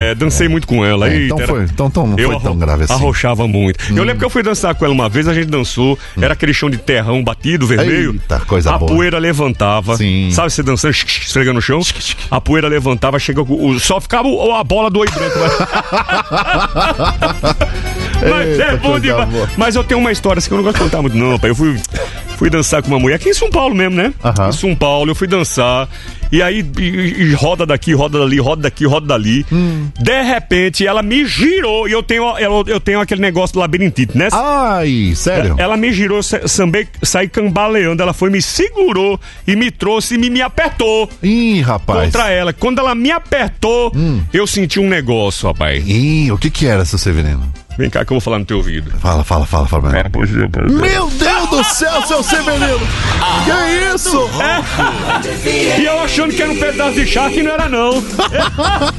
dancei muito com ela. Então não foi tão grave assim. Arrochava muito. Eu lembro que eu fui dançar com ela uma vez, a gente dançou, era aquele chão de terrão batido, vermelho. Eita, coisa boa. A poeira levantava. Sim. Sabe você dançando, esfregando no chão? A poeira levantava, chega, só ficava a bola do oi branco. Mas é bom demais. Mas eu tenho uma história assim que eu não gosto de contar muito, não, pai. Eu fui dançar com uma mulher aqui em São Paulo mesmo, né? Em São Paulo, eu fui dançar. E aí, roda daqui, roda dali, roda daqui, roda dali. De repente, ela me girou. E eu tenho aquele negócio do labirintite, né? Ai, sério? Ela me girou, saí cambaleando. Ela foi, me segurou e me trouxe e me apertou. Ih, rapaz. Contra ela. Quando ela me apertou, eu senti um negócio, rapaz. Ih, o que era, seu Severino? Vem cá que eu vou falar no teu ouvido. Fala. Meu Deus do céu, seu Severino! Que isso? E eu achando que era um pedaço de chá, que não era, não.